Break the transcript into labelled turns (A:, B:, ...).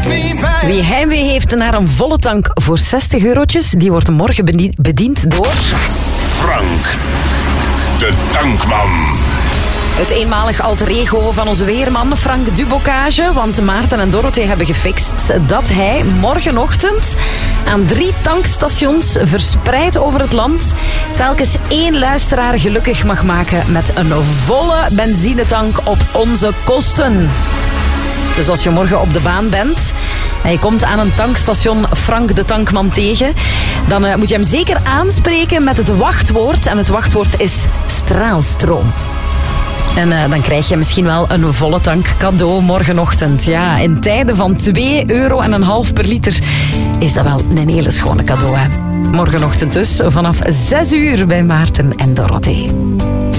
A: Wie heimwee heeft naar een volle tank voor 60 eurotjes, die wordt morgen bediend door...
B: Frank, de tankman.
A: Het eenmalig alter ego van onze weerman Frank Dubocage. Want Maarten en Dorothee hebben gefixt dat hij morgenochtend aan 3 tankstations verspreid over het land telkens 1 luisteraar gelukkig mag maken met een volle benzinetank op onze kosten. Dus als je morgen op de baan bent en je komt aan een tankstation Frank de Tankman tegen, dan moet je hem zeker aanspreken met het wachtwoord. En het wachtwoord is straalstroom. En dan krijg je misschien wel een volle tank cadeau morgenochtend. Ja, in tijden van €2,5 per liter is dat wel een hele schone cadeau, hè? Morgenochtend dus vanaf 6 uur bij Maarten en Dorothee.